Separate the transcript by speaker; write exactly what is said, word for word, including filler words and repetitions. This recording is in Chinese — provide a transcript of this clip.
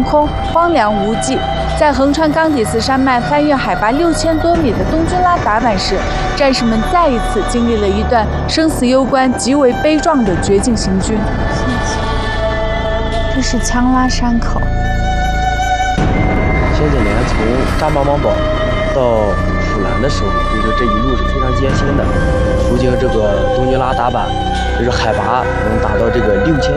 Speaker 1: 空，荒凉无际。在横穿冈底斯山脉、翻越海拔六千多米的东军拉达坂时，战士们再一次经历了一段生死攸关、极为悲壮的绝境行军。这是枪拉山口。
Speaker 2: 前几年从扎邦邦堡到富兰的时候，就是这一路是非常艰辛的，途经这个东军拉达坂，就是海拔能达到这个六千。